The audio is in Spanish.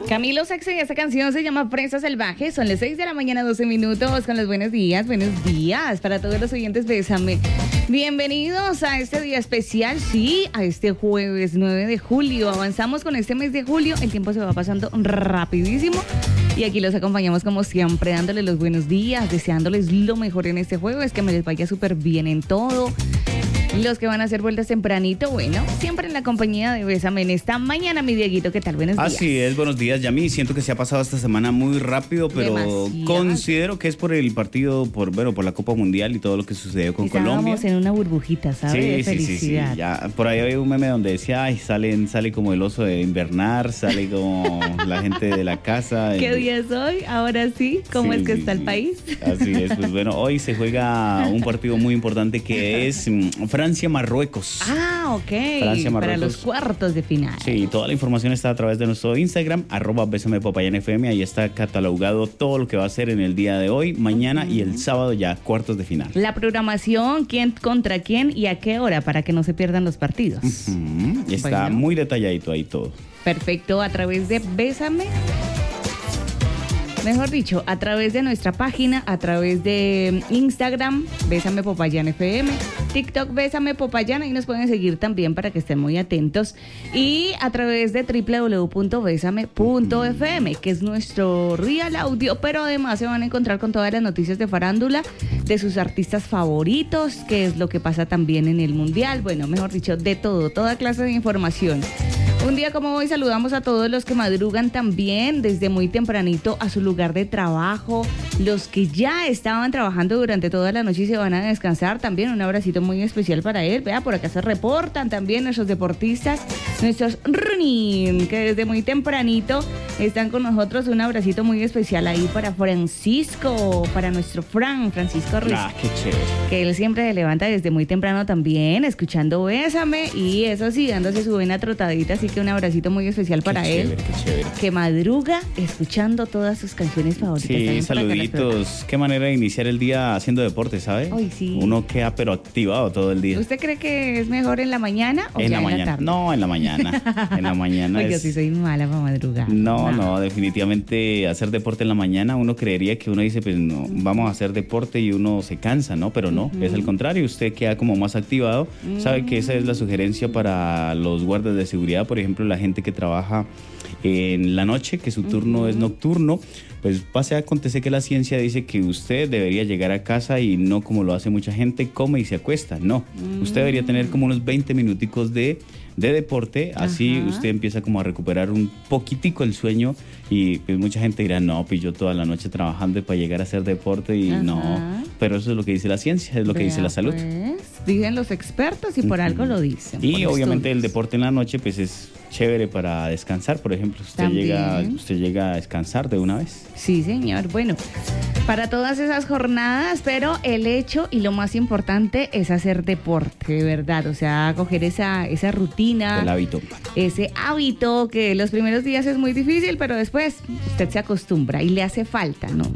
Camilo Sexto y esta canción se llama Presa Salvaje. Son las 6 de la mañana, 12 minutos. Con los buenos días para todos los oyentes. Bésame. Bienvenidos a este día especial, sí, a este jueves 9 de julio. Avanzamos con este mes de julio. El tiempo se va pasando rapidísimo. Y aquí los acompañamos como siempre, dándoles los buenos días, deseándoles lo mejor en este jueves, que me les vaya súper bien en todo. Los que van a hacer vueltas tempranito, bueno, siempre en la compañía de Bésame en esta mañana, mi Dieguito, ¿qué tal? Buenos días. Así es, buenos días, Yami. Siento que se ha pasado esta semana muy rápido, pero demasiado. Considero que es por el partido, por la Copa Mundial y todo lo que sucedió con Colombia. Estábamos en una burbujita, ¿sabes? Sí, de felicidad. sí. Ya, por ahí había un meme donde decía, ay, sale como el oso de invernar, sale como la gente de la casa. ¿Qué día es hoy? Ahora sí, ¿cómo es que está el país? Así es, pues bueno, hoy se juega un partido muy importante que es Francia-Marruecos. Ah, ok. Francia-Marruecos. Para los cuartos de final. Sí, toda la información está a través de nuestro Instagram, @BésamePopayánFM. Ahí está catalogado todo lo que va a ser en el día de hoy, mañana y el sábado ya, cuartos de final. La programación, quién contra quién y a qué hora, para que no se pierdan los partidos. Está muy detalladito ahí todo. Perfecto, a través de Bésame. Mejor dicho, a través de nuestra página, a través de Instagram, Bésame Popayán FM, TikTok, Bésame Popayán, ahí nos pueden seguir también para que estén muy atentos. Y a través de www.besame.fm, que es nuestro real audio, pero además se van a encontrar con todas las noticias de farándula, de sus artistas favoritos, que es lo que pasa también en el Mundial. Bueno, mejor dicho, de todo, toda clase de información. Un día como hoy saludamos a todos los que madrugan también desde muy tempranito a su lugar de trabajo, los que ya estaban trabajando durante toda la noche y se van a descansar también, un abracito muy especial para él. Vea, por acá se reportan también nuestros deportistas, nuestros running, que desde muy tempranito están con nosotros. Un abracito muy especial ahí para Francisco, para nuestro Francisco Ruiz. Ah, qué chévere. Que él siempre se levanta desde muy temprano también, escuchando Bésame, y eso sí, dándose su buena trotadita, así que un abracito muy especial para él. Qué chévere. Que madruga escuchando todas sus canciones favoritas. Sí, saluditos. Qué manera de iniciar el día haciendo deporte, ¿sabe? Ay, sí. Uno queda pero activado todo el día. ¿Usted cree que es mejor en la mañana o en ya la mañana? En la tarde? No, en la mañana. En la mañana. Oye, yo sí soy mala para madrugar. No, definitivamente hacer deporte en la mañana, uno creería que uno dice, pues no, vamos a hacer deporte y uno se cansa, ¿no? Pero no, es al contrario, usted queda como más activado. Sabe que esa es la sugerencia para los guardas de seguridad, por ejemplo, la gente que trabaja en la noche, que su turno es nocturno. Pues pase a acontecer que la ciencia dice que usted debería llegar a casa y no como lo hace mucha gente, come y se acuesta. No, usted debería tener como unos 20 minuticos de deporte, así usted empieza como a recuperar un poquitico el sueño y pues mucha gente dirá, no, pues yo toda la noche trabajando para llegar a hacer deporte y no, pero eso es lo que dice la ciencia, es lo que dice la salud. Pues, dicen los expertos y por algo lo dicen. Y obviamente el deporte en la noche pues es chévere para descansar, por ejemplo, usted llega a descansar de una vez. Sí, señor. Bueno, para todas esas jornadas, pero el hecho y lo más importante es hacer deporte, de verdad, o sea, coger esa rutina. El hábito. Ese hábito que los primeros días es muy difícil, pero después usted se acostumbra y le hace falta, ¿no?